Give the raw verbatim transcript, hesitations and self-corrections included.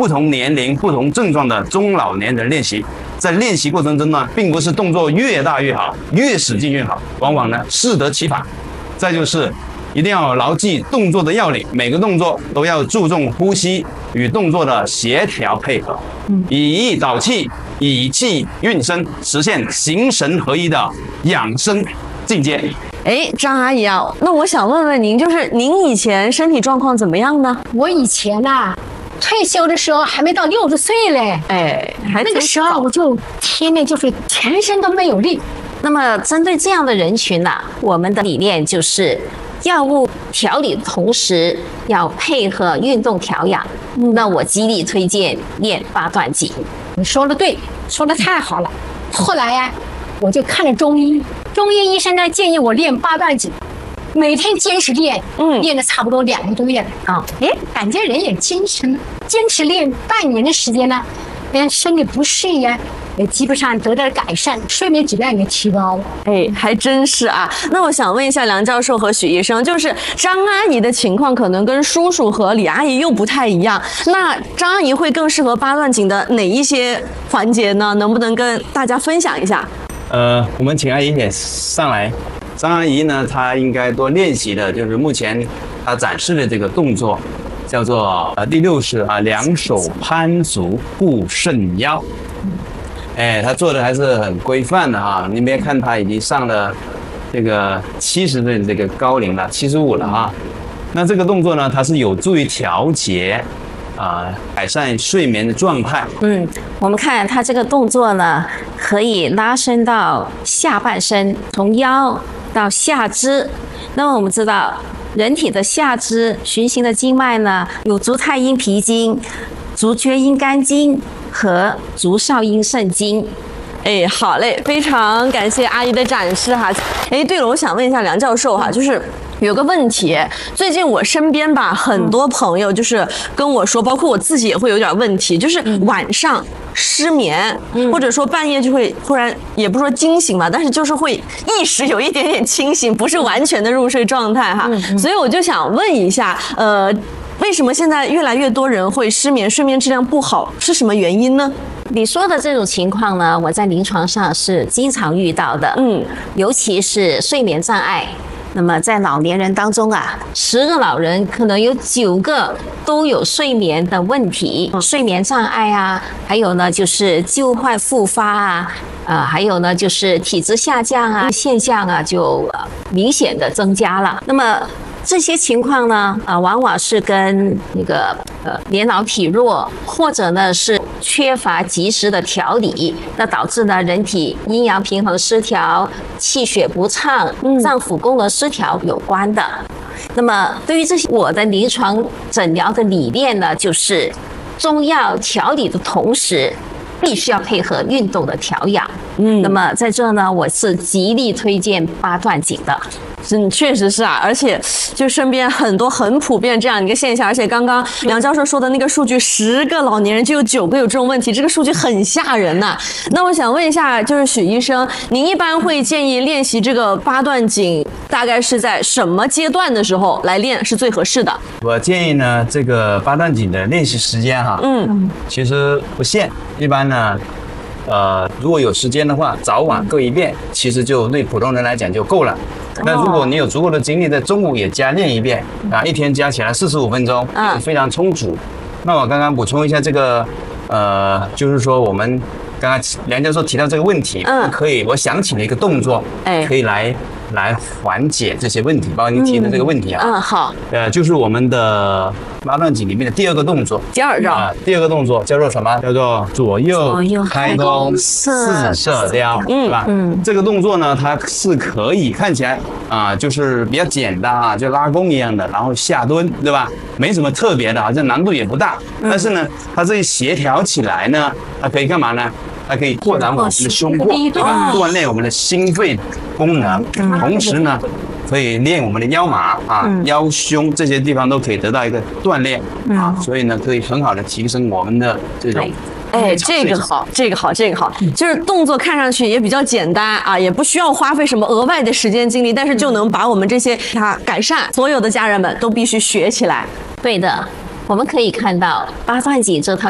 不同年龄、不同症状的中老年人练习。在练习过程中呢，并不是动作越大越好，越使劲越好，往往呢适得其反。再就是一定要牢记动作的要领，每个动作都要注重呼吸与动作的协调配合，以意导气，以气运身，实现形神合一的养生境界。 哎，张阿姨啊，那我想问问您，就是您以前身体状况怎么样呢？ 我以前呐、啊，退休的时候还没到六十岁嘞， 哎，还那个时候我就天天就是全身都没有力。 那么针对这样的人群呢、啊，我们的理念就是药物调理的同时要配合运动调养。嗯、那我极力推荐练八段锦。 你说的对，说的太好了。后来呀、啊，我就看了中医，中医医生呢建议我练八段锦，每天坚持练，嗯，练了差不多两个多月了啊，哎，感觉人也精神了。坚持练半年的时间呢，哎，身体不适呀。也基本上得到了改善，睡眠质量也提高了。 哎，还真是啊。那我想问一下梁教授和许医生，就是张阿姨的情况可能跟叔叔和李阿姨又不太一样。那张阿姨会更适合八段锦的哪一些环节呢？能不能跟大家分享一下？ 呃，我们请阿姨也上来。张阿姨呢，她应该多练习的就是目前她展示的这个动作，叫做呃第六式啊，两手攀足护肾腰。哎，他做的还是很规范的哈。你别看他已经上了这个七十岁的这个高龄了，七十五了哈。那这个动作呢，它是有助于调节啊、呃，改善睡眠的状态。 嗯，我们看他这个动作呢，可以拉伸到下半身，从腰到下肢。那么我们知道，人体的下肢循行的经脉呢，有足太阴脾经、足厥阴肝经和足少阴肾经。 哎，好嘞，非常感谢阿姨的展示哈。哎，对了，我想问一下梁教授哈，就是有个问题，最近我身边吧，很多朋友就是跟我说，包括我自己也会有点问题，就是晚上失眠，或者说半夜就会突然，也不说惊醒吧，但是就是会意识有一点点清醒，不是完全的入睡状态哈。所以我就想问一下，呃。为什么现在越来越多人会失眠，睡眠质量不好，是什么原因呢？ 你说的这种情况呢，我在临床上是经常遇到的，嗯，尤其是睡眠障碍。那么在老年人当中啊，十个老人可能有九个都有睡眠的问题，睡眠障碍啊，还有呢就是旧患复发啊，呃，还有呢就是体质下降啊现象啊就、呃、明显的增加了。那么这些情况呢，呃，往往是跟那个呃年老体弱，或者呢是缺乏及时的调理，那导致呢人体阴阳平衡失调、气血不畅、脏腑功能失调有关的。那么对于这些，我的临床诊疗的理念呢，就是中药调理的同时，必须要配合运动的调养。嗯，那么在这呢，我是极力推荐八段锦的。 嗯，确实是啊，而且就身边很多很普遍这样一个现象，而且刚刚梁教授说的那个数据，十个老年人就有九个有这种问题，这个数据很吓人呐、啊。那我想问一下，就是许医生，您一般会建议练习这个八段锦，大概是在什么阶段的时候来练是最合适的？ 我建议呢，这个八段锦的练习时间哈，嗯，其实不限，一般呢。呃，如果有时间的话，早晚各一遍，其实就对普通人来讲就够了。那如果你有足够的精力，在中午也加练一遍啊，一天加起来四十五分钟，嗯，非常充足。那我刚刚补充一下这个，呃，就是说我们刚刚梁教授提到这个问题，嗯，可以，我想起了一个动作，哎，可以来来缓解这些问题，包括您提的这个问题啊。 嗯，好。 呃，就是我们的八段锦里面的第二个动作， 第二招啊，第二个动作叫做什么？叫做左右开弓四射雕，对吧？嗯，这个动作呢，它是可以看起来啊，就是比较简单啊，就拉弓一样的，然后下蹲，对吧？没什么特别的，好像难度也不大。但是呢，它这一协调起来呢，它可以干嘛呢？它可以扩展我们的胸廓，对吧？锻炼我们的心肺功能，同时呢，可以练我们的腰马啊、腰胸这些地方都可以得到一个锻炼啊，所以呢，可以很好的提升我们的这种。 哎，这个好，这个好，这个好，就是动作看上去也比较简单啊，也不需要花费什么额外的时间精力，但是就能把我们这些它改善。所有的家人们都必须学起来。 对的，我们可以看到八段锦这套